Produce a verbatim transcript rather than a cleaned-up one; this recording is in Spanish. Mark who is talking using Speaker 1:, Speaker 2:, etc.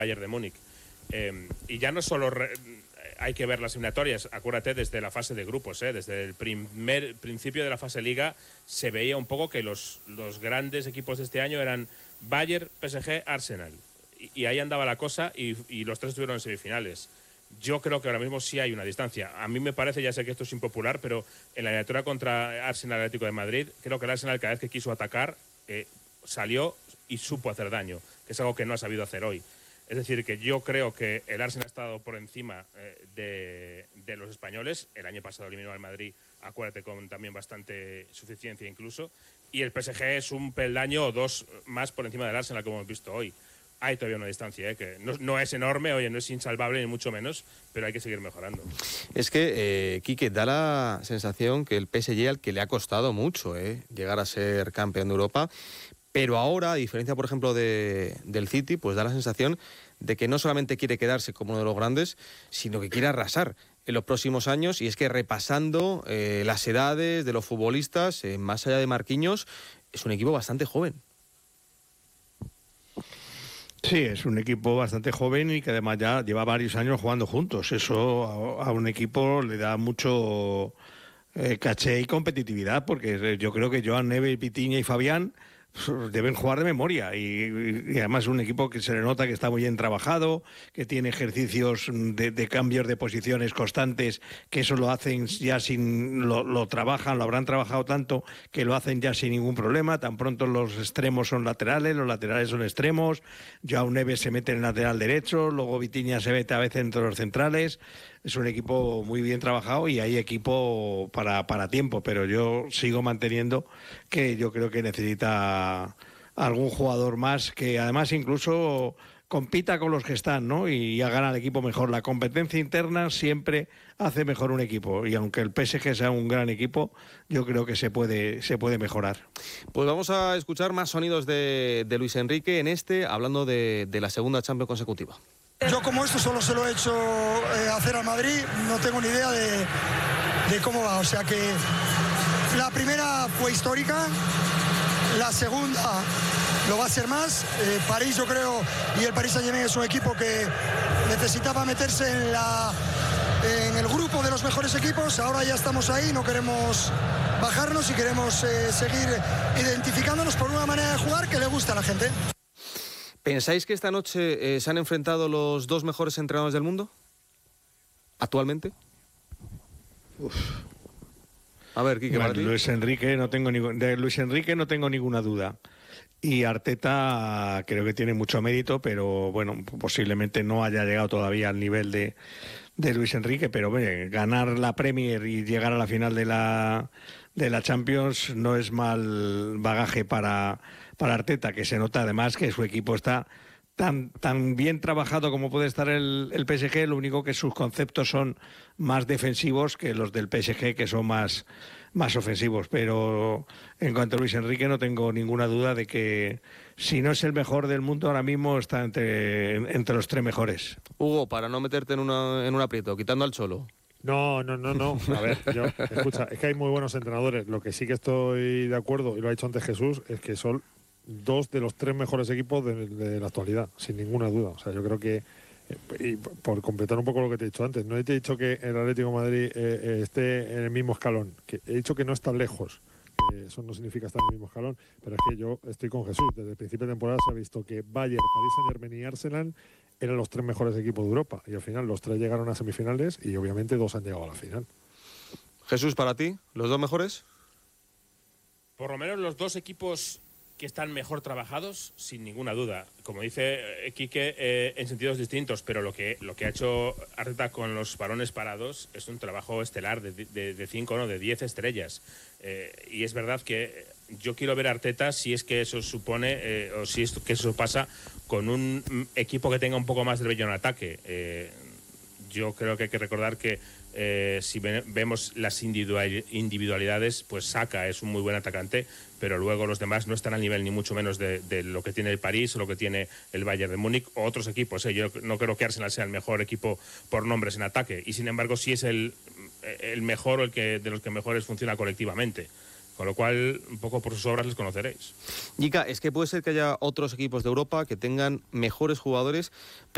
Speaker 1: Bayern de Múnich. Eh, y ya no solo re, hay que ver las eliminatorias, acuérdate, desde la fase de grupos, eh, desde el primer principio de la fase Liga se veía un poco que los, los grandes equipos de este año eran Bayern, P S G, Arsenal. Y, y ahí andaba la cosa y, y los tres estuvieron en semifinales. Yo creo que ahora mismo sí hay una distancia. A mí me parece, ya sé que esto es impopular, pero en la eliminatoria contra Arsenal Atlético de Madrid, creo que el Arsenal cada vez que quiso atacar eh, salió y supo hacer daño, que es algo que no ha sabido hacer hoy. Es decir, que yo creo que el Arsenal ha estado por encima eh, de, de los españoles. El año pasado eliminó al Madrid, acuérdate, con también bastante suficiencia incluso. Y el P S G es un peldaño o dos más por encima del Arsenal, como hemos visto hoy. Hay todavía una distancia, ¿eh? Que no, no es enorme, oye, no es insalvable ni mucho menos, pero hay que seguir mejorando.
Speaker 2: Es que, eh, Quique, da la sensación que el P S G, al que le ha costado mucho eh, llegar a ser campeón de Europa, pero ahora, a diferencia, por ejemplo, de, del City, pues da la sensación de que no solamente quiere quedarse como uno de los grandes, sino que quiere arrasar en los próximos años. Y es que repasando eh, las edades de los futbolistas, eh, más allá de Marquinhos, es un equipo bastante joven.
Speaker 3: Sí, es un equipo bastante joven y que además ya lleva varios años jugando juntos. Eso a, a un equipo le da mucho eh, caché y competitividad, porque yo creo que Joan Neves, Vitinha y Fabián deben jugar de memoria y, y además es un equipo que se le nota que está muy bien trabajado, que tiene ejercicios de, de cambios de posiciones constantes, que eso lo hacen ya sin, lo, lo trabajan, lo habrán trabajado tanto que lo hacen ya sin ningún problema. Tan pronto los extremos son laterales, los laterales son extremos, Joao Neves se mete en el lateral derecho, luego Vitinha se mete a veces entre los centrales. Es un equipo muy bien trabajado y hay equipo para, para tiempo, pero yo sigo manteniendo que yo creo que necesita algún jugador más que además incluso compita con los que están, ¿no? Y hagan al equipo mejor. La competencia interna siempre hace mejor un equipo y aunque el P S G sea un gran equipo, yo creo que se puede, se puede mejorar.
Speaker 2: Pues vamos a escuchar más sonidos de, de Luis Enrique en este, hablando de, de la segunda Champions consecutiva.
Speaker 4: Yo como esto solo se lo he hecho eh, hacer al Madrid, no tengo ni idea de, de cómo va. O sea que la primera fue histórica, la segunda lo va a ser más. Eh, París yo creo, y el Paris Saint-Germain es un equipo que necesitaba meterse en, la, en el grupo de los mejores equipos. Ahora ya estamos ahí, no queremos bajarnos y queremos eh, seguir identificándonos por una manera de jugar que le gusta a la gente.
Speaker 2: ¿Pensáis que esta noche eh, se han enfrentado los dos mejores entrenadores del mundo? ¿Actualmente?
Speaker 3: Uf.
Speaker 2: A ver, Quique,
Speaker 3: bueno, Luis Enrique no tengo ningún, de Luis Enrique no tengo ninguna duda. Y Arteta creo que tiene mucho mérito, pero bueno, posiblemente no haya llegado todavía al nivel de, de Luis Enrique, pero bueno, ganar la Premier y llegar a la final de la, de la Champions no es mal bagaje para... para Arteta, que se nota además que su equipo está tan, tan bien trabajado como puede estar el, el P S G, lo único que sus conceptos son más defensivos que los del P S G, que son más, más ofensivos. Pero en cuanto a Luis Enrique no tengo ninguna duda de que si no es el mejor del mundo, ahora mismo está entre, entre los tres mejores.
Speaker 2: Hugo, para no meterte en, una, en un aprieto, quitando al Cholo.
Speaker 5: No, no, no, no. A ver, yo, escucha, es que hay muy buenos entrenadores. Lo que sí que estoy de acuerdo, y lo ha dicho antes Jesús, es que son dos de los tres mejores equipos de, de la actualidad, sin ninguna duda. O sea, yo creo que, y por completar un poco lo que te he dicho antes, no te he dicho que el Atlético de Madrid eh, eh, esté en el mismo escalón, que he dicho que no está lejos. Que eso no significa estar en el mismo escalón, pero es que yo estoy con Jesús. Desde el principio de temporada se ha visto que Bayern, Paris Saint-Germain y Arsenal eran los tres mejores equipos de Europa. Y al final los tres llegaron a semifinales y obviamente dos han llegado a la final.
Speaker 2: Jesús, para ti, ¿los dos mejores?
Speaker 1: Por lo menos los dos equipos que están mejor trabajados, sin ninguna duda. Como dice eh, Quique, eh, en sentidos distintos, pero lo que, lo que ha hecho Arteta con los balones parados es un trabajo estelar de, de, de cinco, no, de diez estrellas. Eh, y es verdad que yo quiero ver a Arteta si es que eso supone, eh, o si es que eso pasa con un equipo que tenga un poco más de brillo en ataque. Eh, yo creo que hay que recordar que Eh, si ve, vemos las individualidades, pues Saka es un muy buen atacante, pero luego los demás no están al nivel ni mucho menos de, de lo que tiene el París o lo que tiene el Bayern de Múnich o otros equipos. ¿eh? Yo no creo que Arsenal sea el mejor equipo por nombres en ataque, y sin embargo sí es el, el mejor o el que de los que mejores funciona colectivamente. Con lo cual, un poco por sus obras les conoceréis.
Speaker 2: Yica, es que puede ser que haya otros equipos de Europa que tengan mejores jugadores,